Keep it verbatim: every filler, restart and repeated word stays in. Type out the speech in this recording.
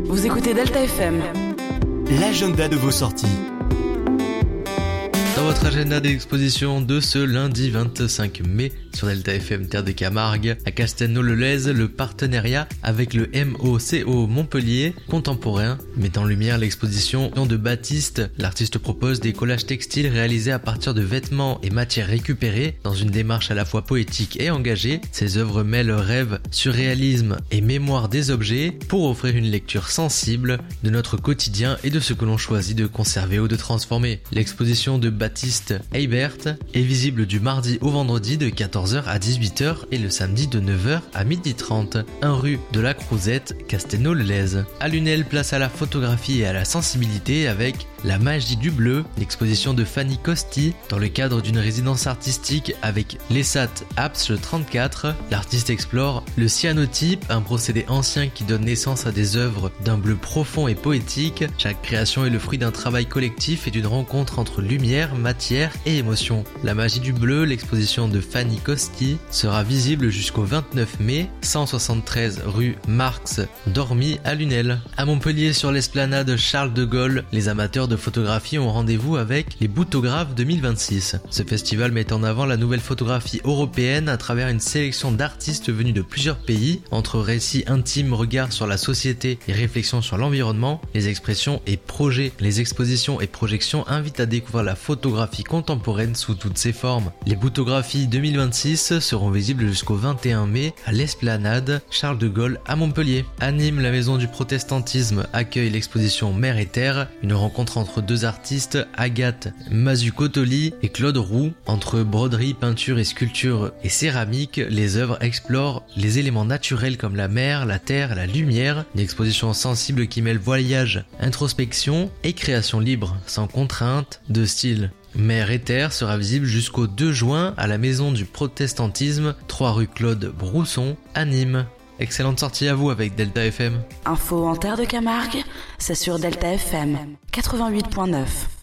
Vous écoutez Delta F M. L'agenda de vos sorties. Dans votre agenda d'exposition de ce lundi vingt-cinq mai sur Delta F M Terre de Camargue, à Castelnau-le-Lez, le partenariat avec le M O C O Montpellier Contemporain met en lumière l'exposition de Baptiste. L'artiste propose des collages textiles réalisés à partir de vêtements et matières récupérées dans une démarche à la fois poétique et engagée. Ses œuvres mêlent rêve, surréalisme et mémoire des objets pour offrir une lecture sensible de notre quotidien et de ce que l'on choisit de conserver ou de transformer. L'exposition de Baptiste Heibert est visible du mardi au vendredi de quatorze heures à dix-huit heures et le samedi de neuf heures à midi trente, un rue de la Crouzette, Castelnau-le-Lez. À Lunel, place à la photographie et à la sensibilité avec La magie du bleu, l'exposition de Fanny Costi dans le cadre d'une résidence artistique avec l'Essat Apps trente-quatre. L'artiste explore le cyanotype, un procédé ancien qui donne naissance à des œuvres d'un bleu profond et poétique. Chaque création est le fruit d'un travail collectif et d'une rencontre entre lumière, matière et émotion. La magie du bleu, l'exposition de Fanny Costi, sera visible jusqu'au vingt-neuf mai, cent soixante-treize rue Marx Dormy à Lunel. À Montpellier, sur l'esplanade Charles de Gaulle, les amateurs de photographie ont rendez-vous avec les Boutographes deux mille vingt-six. Ce festival met en avant la nouvelle photographie européenne à travers une sélection d'artistes venus de plusieurs pays, entre récits intimes, regards sur la société et réflexions sur l'environnement. Les expressions et projets, les expositions et projections invitent à découvrir la photographie contemporaine sous toutes ses formes. Les Boutographies deux mille vingt-six seront visibles jusqu'au vingt et un mai à l'esplanade Charles de Gaulle à Montpellier. À Nîmes, la maison du protestantisme accueille l'exposition Mer et Terre, une rencontre entre deux artistes, Agathe Mazzucotoli et Claude Roux. Entre broderie, peinture et sculpture et céramique, les œuvres explorent les éléments naturels comme la mer, la terre, la lumière. Une exposition sensible qui mêle voyage, introspection et création libre, sans contrainte de style. Mer et Terre sera visible jusqu'au deux juin à la maison du protestantisme, trois rue Claude Brousson à Nîmes. Excellente sortie à vous avec Delta F M. Info en Terre de Camargue, c'est sur Delta F M quatre-vingt-huit point neuf.